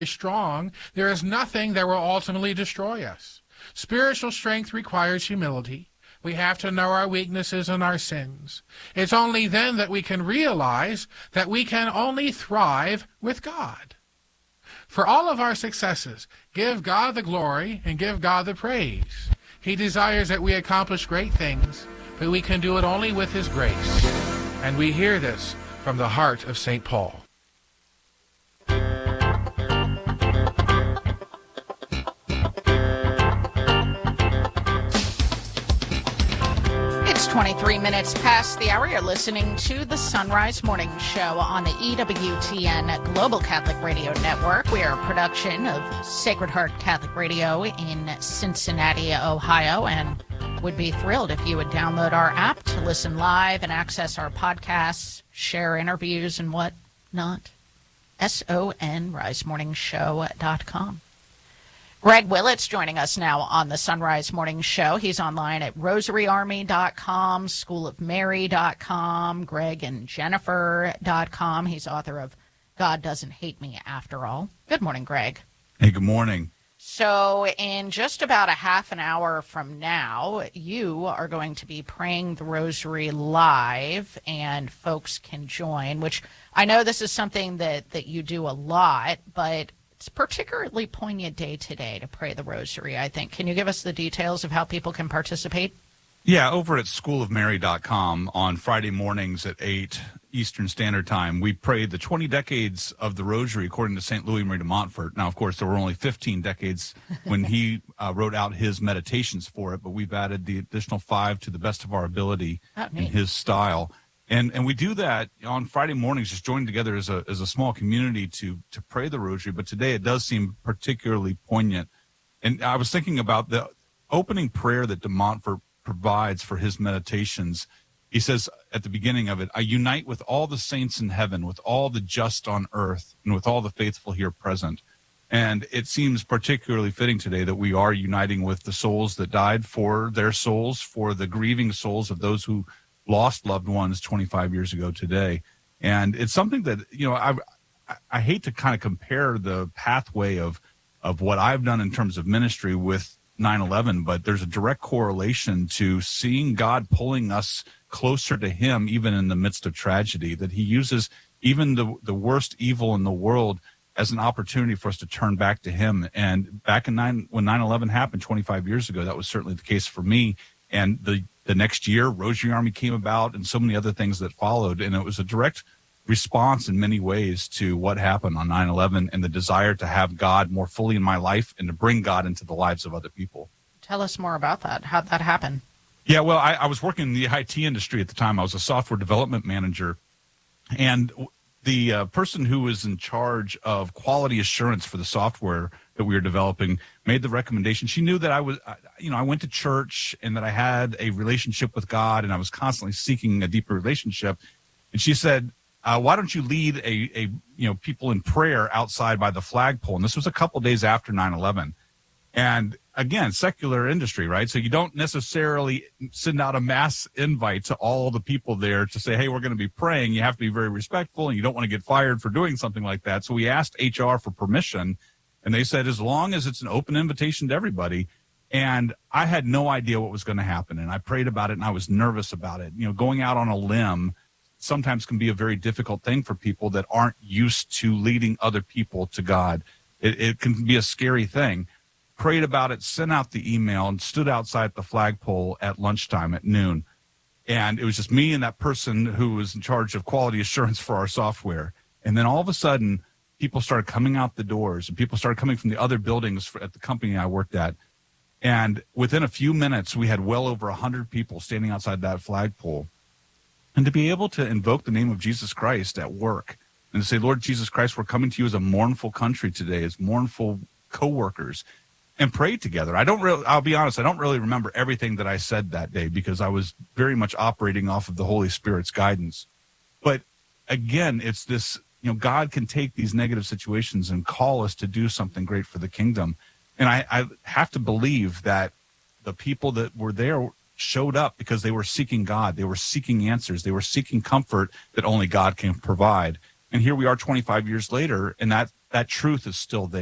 strong, there is nothing that will ultimately destroy us. Spiritual strength requires humility. We have to know our weaknesses and our sins. It's only then that we can realize that we can only thrive with God. For all of our successes, give God the glory and give God the praise. He desires that we accomplish great things, but we can do it only with His grace. And we hear this from the heart of St. Paul. It's 23 minutes past the hour. You're listening to the Sunrise Morning Show on the EWTN Global Catholic Radio Network. We are a production of Sacred Heart Catholic Radio in Cincinnati, Ohio, and would be thrilled if you would download our app to listen live and access our podcasts, share interviews, and what not. SONRiseMorningshow.com. Greg Willits joining us now on the Sunrise Morning Show. He's online at rosaryarmy.com, schoolofmary.com, gregandjennifer.com. He's author of God Doesn't Hate Me After All. Good morning, Greg. Hey, good morning. So in just about a half an hour from now, you are going to be praying the rosary live, and folks can join, which I know this is something that you do a lot, but it's a particularly poignant day today to pray the rosary, I think. Can you give us the details of how people can participate? Yeah, over at schoolofmary.com on Friday mornings at 8 Eastern Standard Time, we prayed the 20 decades of the rosary according to St. Louis Marie de Montfort. Now, of course, there were only 15 decades when he wrote out his meditations for it, but we've added the additional 5 to the best of our ability in his style. And we do that on Friday mornings, just joining together as a small community to pray the rosary. But today it does seem particularly poignant. And I was thinking about the opening prayer that de Montfort provides for his meditations. He says at the beginning of it, I unite with all the saints in heaven, with all the just on earth, and with all the faithful here present. And it seems particularly fitting today that we are uniting with the souls that died, for their souls, for the grieving souls of those who lost loved ones 25 years ago today. And it's something that, you know, I hate to kind of compare the pathway of what I've done in terms of ministry with 9/11, but there's a direct correlation to seeing God pulling us closer to Him, even in the midst of tragedy, that He uses even the worst evil in the world as an opportunity for us to turn back to Him. And back in when 9/11 happened 25 years ago, that was certainly the case for me. And the next year, Rosary Army came about and so many other things that followed. And it was a direct response in many ways to what happened on 9/11 and the desire to have God more fully in my life and to bring God into the lives of other people. Tell us more about that. How'd that happen? Yeah, well, I was working in the IT industry at the time. I was a software development manager. And the person who was in charge of quality assurance for the software that we were developing made the recommendation. She knew that I went to church and that I had a relationship with God and I was constantly seeking a deeper relationship. And she said, why don't you lead people in prayer outside by the flagpole? And this was a couple days after 9/11. And again, secular industry, right? So you don't necessarily send out a mass invite to all the people there to say, hey, we're going to be praying. You have to be very respectful and you don't want to get fired for doing something like that. So we asked HR for permission, and they said, as long as it's an open invitation to everybody. And I had no idea what was going to happen. And I prayed about it and I was nervous about it. You know, going out on a limb sometimes can be a very difficult thing for people that aren't used to leading other people to God. It can be a scary thing. Prayed about it, sent out the email, and stood outside the flagpole at lunchtime at noon. And it was just me and that person who was in charge of quality assurance for our software. And then all of a sudden, people started coming out the doors, and people started coming from the other buildings at the company I worked at. And within a few minutes, we had well over 100 people standing outside that flagpole. And to be able to invoke the name of Jesus Christ at work and to say, Lord Jesus Christ, we're coming to you as a mournful country today, as mournful coworkers, and pray together. I'll be honest, I don't really remember everything that I said that day because I was very much operating off of the Holy Spirit's guidance. But again, it's this, God can take these negative situations and call us to do something great for the kingdom. And I have to believe that the people that were there showed up because they were seeking God. They were seeking answers. They were seeking comfort that only God can provide. And here we are 25 years later, and that truth is still there.